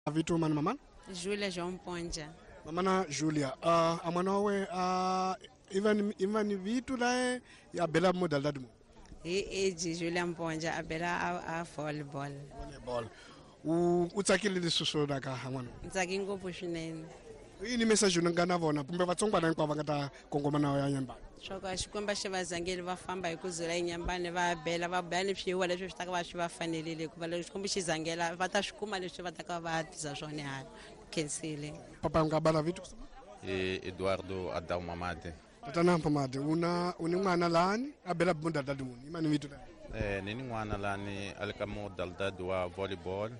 Vitu mani mamana? Julia João Ponja. Mamana Julia, amanawe Ivan vitu lae ya bela modal dadu. Eji Julia Ponja abela a volleyball. Volleyball. Utsakile lisuso daka hamano. Nzakingo pushinene. Hii ni message unangana vona kumbe vatsongwa na kwa vakata kongomana ya nyamba. Shoka xikwemba xa vazangeli va famba hi ku zula enyambani va bela va bani swiwa leswi swi taka va swi va fanelile ku va leswi xikwembu xi zangela va ta swi kuma leswi va taka va tisa swona hala khensile. Papa ungabala vitu Eduardo Adão Mamade. Tatana pamade uni n'wana lani a bela bunda dadu muni imani vitu la. Nini n'wana lani alika modalidade wa volleyball.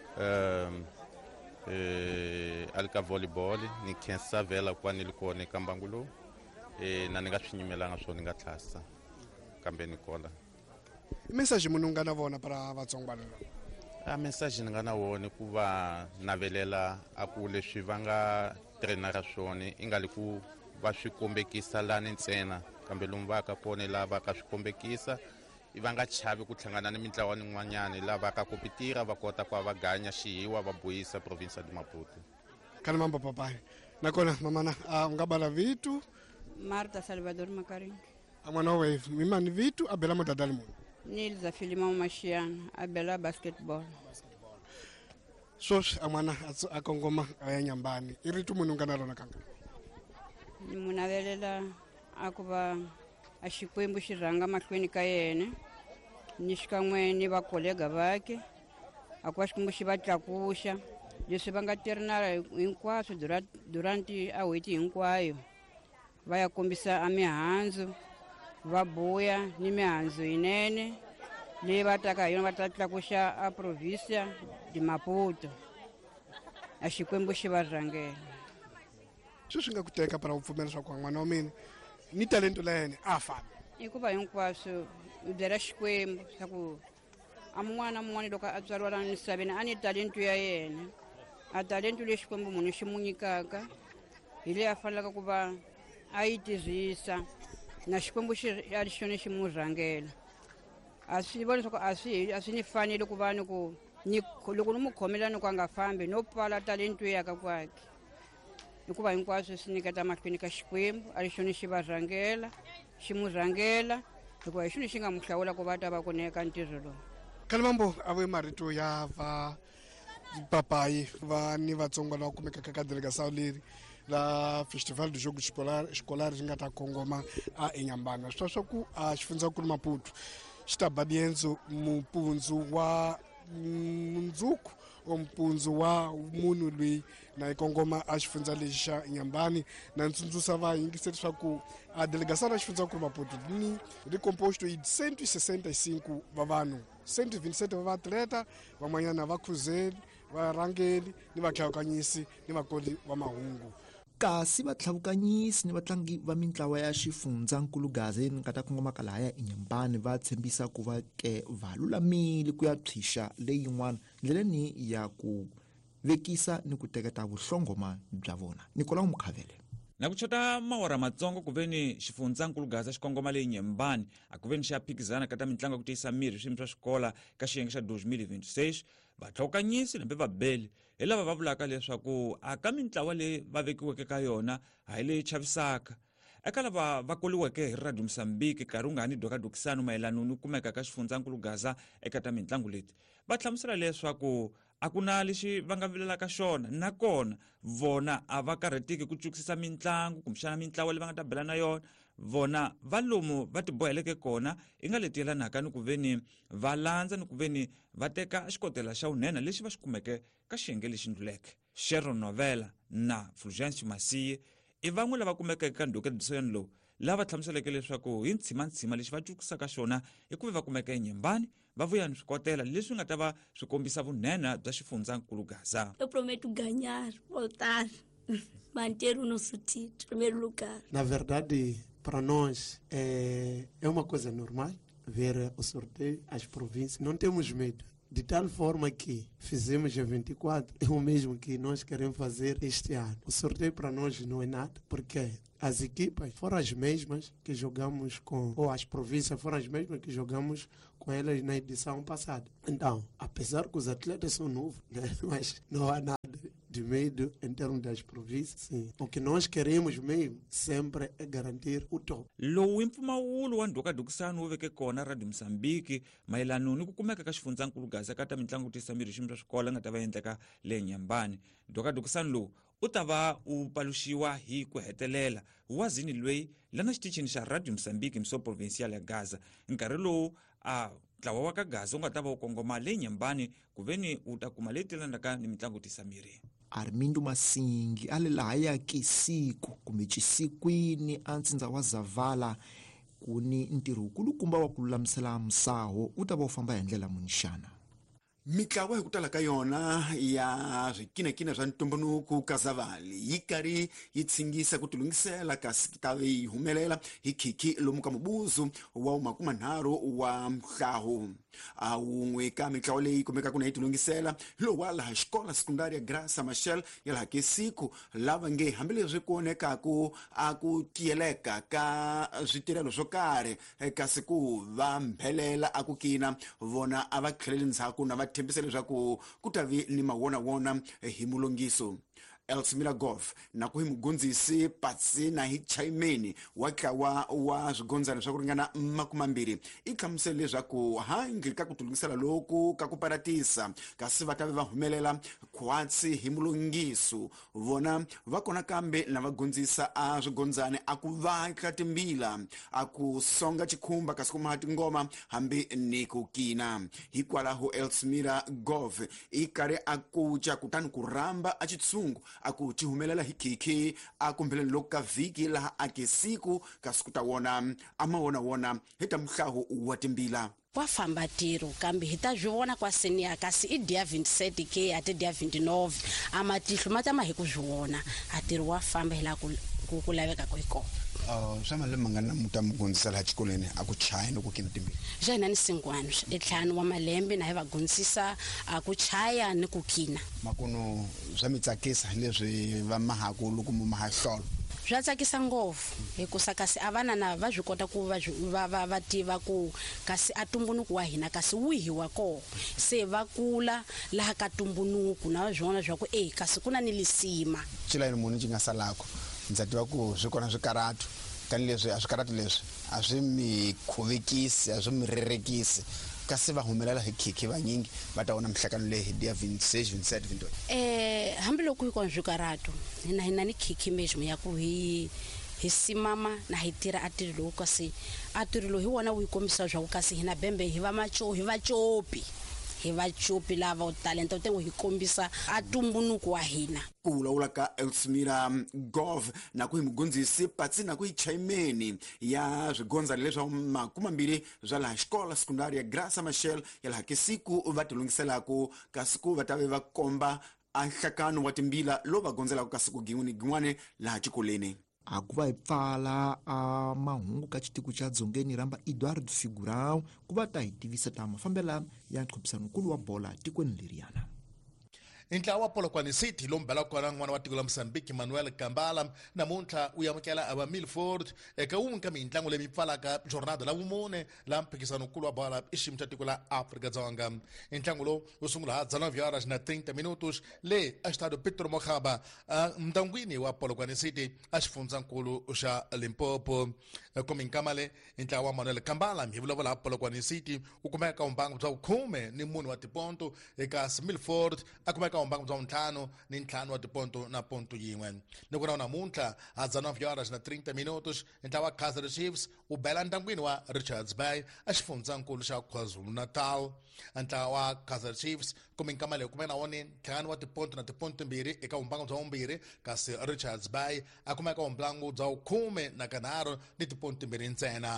Alika volleyball ni khensa vela kwa nilikone kambangulo. Na ninga swinyumelanga swo ninga tlasa kambe nikola message munhu nga na vona para vatsongwa lelo a message ninga na wona ku va navelela a ku leswi va nga trainera swona ingali ku va swi kombekisa lani ntsena kambe lomu va ka kona lava ka swi kombekisa va nga chavi ku hlangana ni mitlawa nin'wanyana lava ka kompetira va kota ku va ganya xihiwa va boyisa province ya Maputo kana mambo papai nakona mamana ungabala vitu Marta Salvador Macarinho. Amanawe imani vitu a bela modadali muni. Nilza Filimão Machiano, a bela basketball. So amana akongoma ayanyambani iritu munhu nga na rona kanga. Munavelela akuva a Xikwembu xi rhanga mahlweni ka yena ni xikan'we ni va kolega vake a ku va Xikwembu xi va tlakuxa leswi va nga tirina hinkwaswo durant a n'hweti hinkwayo va ya kombisa a mihandzu va buya ni mihandzu yinene leyi va taka hi yona va ta tlakuxa a provincia di Maputo a Xikwembu xi va rhangela. Swi nga ku teka para upfumela swa ku n'wana wa mina ni talento la yena a famba I ku va hinkwaswo u byela Xikwembu swa ku a mun'wana na mun'wana loko a tswariwa laha misaveni a ni talento ya yena a talento leyi Xikwembu munhu xi mu nyikaka hi leyi a fanelaka ku va a yi tirhisa na Xikwembu xi ari xona xi mu rhangela a swi vona leswaku a swi ni fanele ku va ni ku loko ni mu khomela ni ku a nga fambi no pfala talento yaka kwakhe hikuva hinkwaswo swi nyiketa mahlweni ka Xikwembu ari xona xi va rhangela xi mu rhangela hikuva hi xona xi nga mu hlawula ku va ta va kona eka ntirho lowu. Kalimambo ave marito ya va papai va ni vatsonga lava kumekaka ka delegação leri la festival do jogo escolar ri nga ta kongoma a enyambana swa ku a xifundzankulu Maputo xi ta badiyendzo mupundzu wa mundzuku o mupundzu wa munhu loyi na ikongoma a xifundza lexi xa Nyambani na ntsundzusa va yingiseri swa ku a delegação la xifundzankulu Maputo ni ri composto hi 165 va vanhu 127 va atleta van'wanyana va khuzeli varhangeli ni vatlhavukanyisi ni vakoli va mahungu kasi vatlhavukanyisi ni vatlangi va mitlawa ya xifundzankulu Gaza ni nga ta kongomaka lahaya eNyambani va tshembisa ku va ke va lulamile ku ya thwisa leyin'wana ndleleni ya ku vekisa ni ku teketa vuhlongoma bya vona Nicolau Mukhavele na ku chota mawara matsongo ku veni xifundzankulu Gaza xi kongoma leyi Nyambani a ku veni xi ya phikizana ka ta mitlangu ya ku tiyisa miri swiyimo swa xikola ka xiyenge xa 2026 vatlhavukanyisi lambe vabeli hi lava va vulaka leswaku aka mitlawa leyi va vekiweke ka yona a hi leyi chavisaka eka lava va koliweke hi Radio Mozambique nkarhi wu nga ni dokadokisano mayelano ni kumeka ka xifundzankulu Gaza eka ta mitlangu leti va hlamusela leswaku a ku na lexi va nga vilelaka xona nakona vona a va karhetiki ku cukisisa mitlangu kumbexana mitlawa leyi va nga ta bela na yona vona va lomu va tiboheleke kona i nga leti yelanaka ni ku veni va landza ni ku veni va teka xikotela xa unene lexi va xi kumeke ka xiyenge lexi ndluleke Sharon Novela na Fulgence Masiye i van'we lava kumekeke ka ndokedisoyani lowu lava hlamuseleke leswaku hi ntshima lexi va cukisaka xona i ku va kumeka eNyambani va vuya ni swikotela leswi nga ta va swi kombisa vunene bya xifundzankulu Gaza. Eu prometo ganhar, voltar, manter o nosso título, primeiro lugar. Na verdade, para nós é uma coisa normal ver o sorteio, as províncias. Não temos medo de tal forma que fizemos dia 24, é o mesmo que nós queremos fazer este ano. O sorteio para nós não é nada, porque as equipas foram as mesmas que jogamos com, ou as províncias foram as mesmas que jogamos com elas na edição passada. Então, apesar que os atletas são novos, né? Mas não há nada de medo em termos das províncias. Sim. O que nós queremos mesmo sempre é garantir o top. Lowu mpfumawulo wa ndhukadhukisano wu veke kona Radio Msambiki mayelano ni ku kumeka ka xifundzankulugazi eka ta mitlangu tisa miri ximi swa swikolo nga ta va endleka le Nyambani. Ndhukadhukisano lowu u ta va u paluxiwa hi ku hetelela wazini lweyi lana xitichini xa Radio Msambiki miso provincial ya Gaza nkarhi lowu a ntlawa wa ka Gaza u nga ta va u kongoma le Nyambani ku veni u ta kuma leti landaka ni mitlangu tisa miri. Armindo Masingi a le lahaya Kisiku kumbe Chisikwini a ntsindza wa Zavala ku ni ntirho wukulukumba wa ku lulamisela msaho u ta va u famba hi ndlela munixana. Mitlawa hi ku tala ka yona ya swikinakina swa ntumbuluko ka Zavali yi karhi yi tshingisa ku tilungisela kasi ta yi humelela hi khikhi lomu ka mubuzu wa 30 wa Mhlaho. Wun'we ka mitlawa leyi kumeka ku na yi tilungisela lowu wa laha xikola sekundaria Graça Machel ya laha Kisiku lava nge hambileswi ku onekaku a ku tiyeleka ka switirelo swo karhi kasi ku va mphelela a ku kina vona a va tlheleli ndzhaku na va thembisa leswaku ku ta vi ni mawonawona hi mulongiso. Elsmira Golf na ku hi mugondzisi patsi na hi chaimeni wa ntlawa wa swigondzana swa ku ringana 20 i hlamusele leswaku handle ka ku tilungisela loku ka ku paratisa kasi va ta va humelela khwatsi hi mulongiso vona va kona kambe na vagondzisa a swigondzane a ku va ka timbila a ku songa chikhumba kasi ku maha tingoma hambi ni ku kina hikwalaho Elsmira Golf i karhi a kucha kutani ku ramba a chitsungu aku tihumelela hi khikhi a kumbheleni loko ka vhiki laha a Kisiku kasi ku ta wona wona hi ta Mhlaho wa timbila. Wa famba tiro kambe hi ta zwi vona kwa senior kasi i dia 27 ke ate dia 29 amatihlo matama hi ku zwi vona a tiro wa famba hi la ku laveka ko iko. Swa malembe mangana muta mugondzisa laha xikolweni a ku chaya no ku kina timbila. Jana ni 5 etlhanu wa malembe na hi vagondzisa a ku chaya ni ku kina. Makuno swa mitsakisa leswi va mahaku loko mu mahahlolo. Swa tsakisa ngopfu hikusa kasi avana na va swi kota ku va tiva ku kasi a tumbunuku wa hina kasi wihi wa ko se va kula laha ka tumbunuku na zwona swa ku kasi kuna ni lisima chila ni munhu xi nga salako ndza tiva ku swi kona swikaratu tanileswi a swikaratu leswi a swi mi khuvekisi a swi mi rerekisi kasi va humelela hi khikhi vanyingi va ta vona mihlakano leyi hi dia 26 27 28 hambi loko hi kona swikaratu hina ni khikhi mesmo ya ku hi simama na hi tira a tiri lowu kasi a tiri lowu hi wona wu hi kombisa swa ku kasi hina bembe hi va chopi lava u talenta u tengo hi kombisa a tumbunuku wa hina. Ku vulavula ka Elsmira Golf na ku hi mugondzisi patsi na ku hi chaimeni ya swigondzana leswa 20 swa laha xikola sekundaria Graça Machel ya laha Kisiku va tilungiselaka kasi ku va ta va komba a nhlakano wa timbila lowu va gondzelaka kasi ku gin'wana laha xikolweni. A ku va hi pfala a mahungu ka xitiku xa dzongeni ramba Eduardo Figurão ku va ta hi tivisa ta mafambela ya nqhubisano-nkulu wa bola tikweni leriyana. Intlawa wa Polokwane City lombela kona n'wana wa tiko la Mozambique Manuel Kambala namuntlha u yamukela ava Milford eka wun'we ka mitlangu leyi pfalaka jornada la vumune la mphikizano-nkulu wa bola i xiyimo xa tiko la Afrika-Dzonga. Intlangu lowu wu sungula ha 19 na 30 minutos le a xitado Petro Mokhaba mtangwini wa Polokwane City a xifundzankulu xa Limpopo. Comme nkamale intlawa wa Manuel Kambala hi vulavula Polokwane City u kumeka umbangu bya 10 ni mune wa tiponto eka Milford a kumeka umbangu bya 5 ni 5 wa tiponto na ponto yin'we. Ni ku na namuntlha ha 19 na 30 minutos intlawa wa Kaizer Chiefs u bela ntangwini wa Richards Bay a xifundzankulu xa KwaZulu-Natal. Ntlawa wa Kaizer Chiefs comme nkamale u kumeka na wona 5 wa tiponto na tiponto 2 eka umbangu bya 2 kasi Richards Bay a kumeka umbangu bya 10 na 5 ni tiponto 2 ntsena.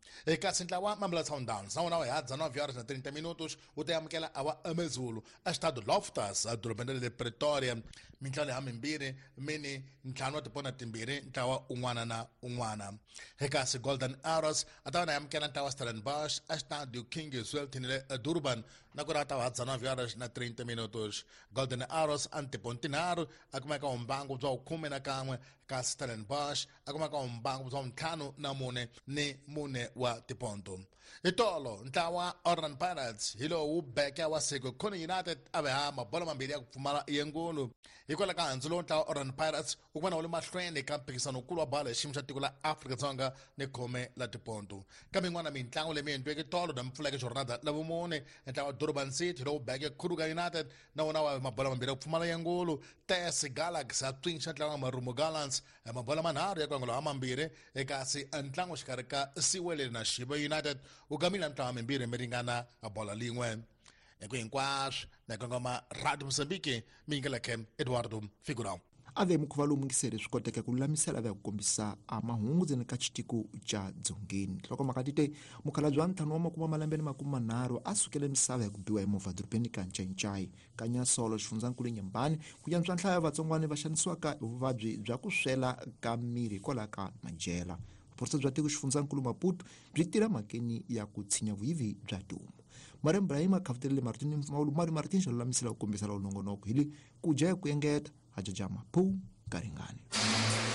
Kasi ntlawa Mambula Sundowns naona ya 19h30 utayamukela awa Amazulu a estado Loftus a dorobeni le Pretoria. Mintlalo ya mimbiri mini ntlhanu wa tipona timbiri ntlawa un'wana na un'wana. Kasi Golden Arrows atawana yamukela ntlawa Stellenbosch a stadio King Zwelithini le Durban na ku rata wa 19h30. Golden Arrows antipontinaro akumeka umbangu bya 11 ka Stellenbosch akumeka umbangu bya 5-4 ni 4 wa tiponto. Itolo ntlawa Orlando Pirates hilo ubeke wa Seko Kona United abe ha mabola mambiri ya kupfumala yengulu ikola ka hanzulo ntlawa Orlando Pirates ukubona ule mahlweni ka mpikisano ukulu wa bala ximo xa tiko la Afrika-Dzonga ni khome la tiponto kambe n'wana mitlangu leyi mi endliweke tolo na mpfuleke jornada la vumune ntlawa Durban City hilo ubeke Kruger United na wona wa mabola mambiri ya kupfumala yengulu TS Galaxy a twinxa ntlawa Marumo Gallants mabola manharhu ya kwangolo mambiri ekasi ntlangu xikarhi ka Siwele na Shiba United ugamila ntlawa mimbiri mi ringana a bola lin'we eku hinkwaswo na kongoma Radio Mozambique mingeleke Eduardo Figurão ave mukhuva lowu mungiseri swi koteka ku lulamisela ve ku kombisa a mahungu ndzeni ka xitiko ca dzongeni loko makatite mukhalabye wa ntlhanu wa makume malembe ni makume manharhu a sukele misava ya ku biwa hi movha dorobeni ka Ncayincayi ka Nyasolo xifundzankulu Nyembani ku yantswa nhlayo ya vatsongwana va xanisiwaka hi vuvabyi bya ku swela ka miri hikwalaho ka majela vuphorisa bya tiko xifundzankulu Maputo byi tira makeni ya ku tshinya vuyivi bya tihomu Mariam Brahima khafitelele Martin Maulu Mari Martin xo lulamisela ku kombisa lawu nongonoko hili ku dya ku engeta hajajama phu karingani